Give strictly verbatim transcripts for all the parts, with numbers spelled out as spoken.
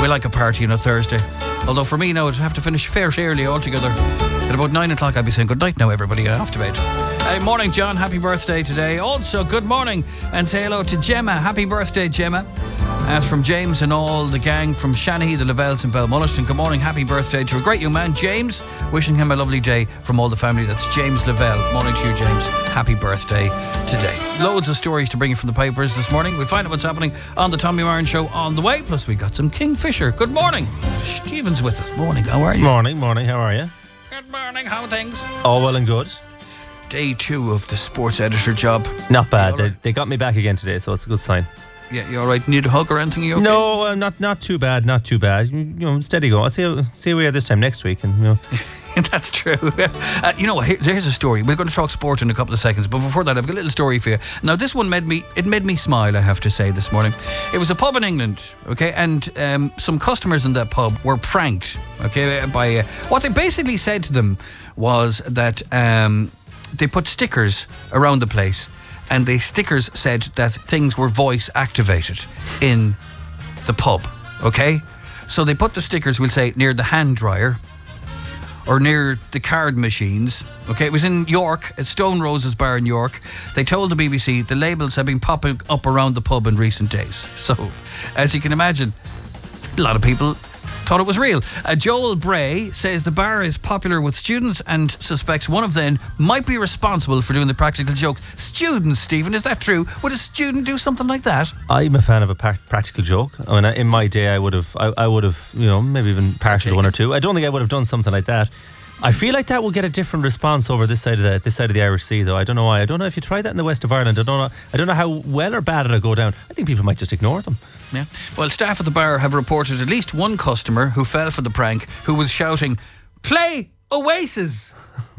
We like a party on a Thursday. Although for me now, I'd have to finish fair early altogether. At about nine o'clock, I'd be saying good night now, everybody. I'm off to bed. Hey, morning, John. Happy birthday today. Also, good morning and say hello to Gemma. Happy birthday, Gemma. As from James and all the gang from Shanahee, the Lavelles and Belmulliston. Good morning, happy birthday to a great young man, James. Wishing him a lovely day from all the family. That's James Lavelle. Morning to you, James. Happy birthday today. Loads of stories to bring you from the papers this morning. We'll find out what's happening on the Tommy Martin Show on the way. Plus, we got some Kingfisher. Good morning. Stephen's with us. Morning, how are you? Morning, morning, how are you? Good morning, how are things? All well and good. Day two of the sports editor job. Not bad. They, right? they got me back again today, so it's a good sign. Yeah, you all right? Need a hug or anything? You okay? No, uh, not not too bad, not too bad. You know, steady going. I'll see how, see how we are this time next week. And you know. That's true. Uh, you know what? Here, here's a story. We're going to talk sport in a couple of seconds, but before that, I've got a little story for you. Now, this one made me it made me smile, I have to say, this morning. It was a pub in England, okay, and um, some customers in that pub were pranked, okay, by uh, what they basically said to them was that um, they put stickers around the place, and the stickers said that things were voice activated in the pub, okay? So they put the stickers, we'll say, near the hand dryer or near the card machines. Okay, it was in York, at Stone Roses Bar in York. They told the B B C the labels have been popping up around the pub in recent days. So, as you can imagine, a lot of people thought it was real. Uh, Joel Bray says the bar is popular with students and suspects one of them might be responsible for doing the practical joke. Students, Stephen, is that true? Would a student do something like that? I'm a fan of a pa- practical joke. I mean, in my day, I would have, I, I would have, you know, maybe even partial to one or two. I don't think I would have done something like that. I feel like that will get a different response over this side of the this side of the Irish Sea, though. I don't know why. I don't know if you try that in the west of Ireland. I don't know. I don't know how well or bad it'll go down. I think people might just ignore them. Yeah. Well, staff at the bar have reported at least one customer who fell for the prank, who was shouting, "Play Oasis,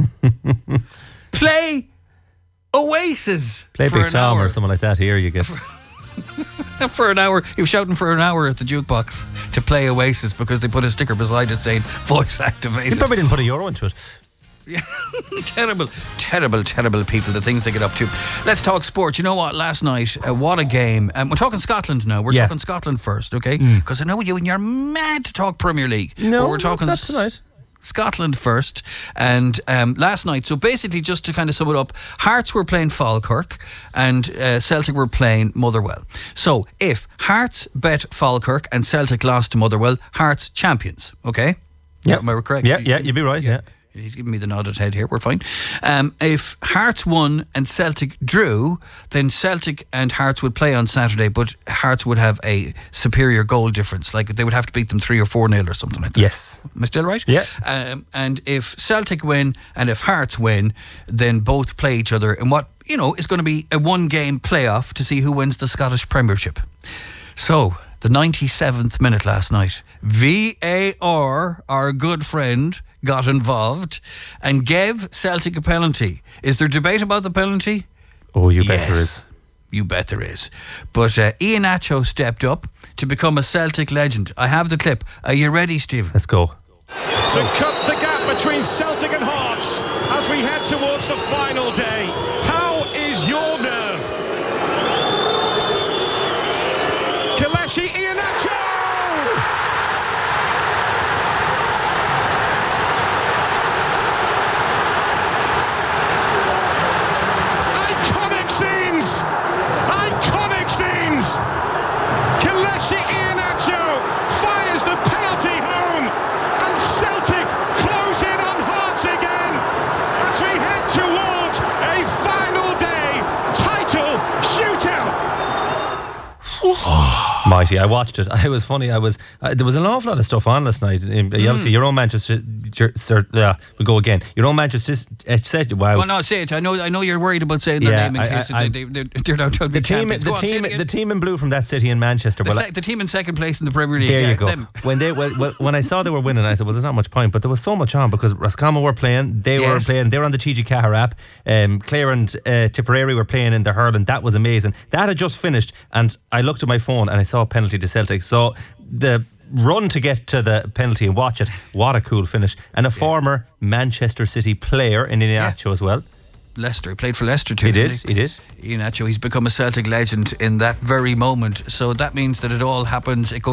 play Oasis." Play Big Tom or something like that. Here you get. For an hour, he was shouting for an hour at the jukebox to play Oasis because they put a sticker beside it saying voice activated. He probably didn't put a euro into it. Yeah. terrible, terrible, terrible people, the things they get up to. Let's talk sport. You know what? Last night, uh, what a game. Um, we're talking Scotland now. We're yeah. talking Scotland first, okay? Because mm. I know you and you're mad to talk Premier League. No, but we're talking that's tonight. Scotland first. And um, last night, so basically just to kind of sum it up, Hearts were playing Falkirk and uh, Celtic were playing Motherwell. So if Hearts bet Falkirk and Celtic lost to Motherwell, Hearts champions, okay? Yeah. Am I correct? Yeah, yeah, you'd be right, yeah. yeah. He's giving me the nodded head here. We're fine. Um, if Hearts won and Celtic drew, then Celtic and Hearts would play on Saturday, but Hearts would have a superior goal difference. Like they would have to beat them three or four nil or something like that. Yes. Am I still right? Yeah. Um, and if Celtic win and if Hearts win, then both play each other in what, you know, is going to be a one-game playoff to see who wins the Scottish Premiership. So, the ninety-seventh minute last night, V A R, our good friend, got involved and gave Celtic a penalty. Is there debate about the penalty? Oh, you bet yes, there is. You bet there is. But uh, Iheanacho stepped up to become a Celtic legend. I have the clip. Are you ready, Steve? Let's go. Let's go. To cut the gap between Celtic and Hearts as we head towards the final day. How is your nerve? Kelechi Iheanacho! Iconic scenes! Iconic scenes! Kelechi Iheanacho fires the penalty home, and Celtic close in on Hearts again as we head towards a final day title shootout. Mighty. I watched it. It was funny. I was uh, there was an awful lot of stuff on last night. Mm. Obviously, your own Manchester. Your, sir, uh, we'll go again. Your own Manchester. Uh, said, wow. Well, no, say it. I know. I know you're worried about saying their yeah, name in I, case I, they, they, they're not trying to be the team. champions. The Go team. on, the team in blue from that city in Manchester. The, well, sec, the team in second place in the Premier League. There yeah, you go. Them. When they well, well, when I saw they were winning, I said, well, there's not much point. But there was so much on because Roscommon were playing. They yes. were playing. They were on the T G Cahir app. Um, Clare and uh, Tipperary were playing in the hurling. That was amazing. That had just finished, and I looked at my phone and I saw a penalty to Celtic. So the run to get to the penalty and watch it, what a cool finish. And a yeah. former Manchester City player in Iheanacho yeah. as well. Leicester, he played for Leicester too. He did, he? he did. Iheanacho, he's become a Celtic legend in that very moment. So that means that it all happens, it goes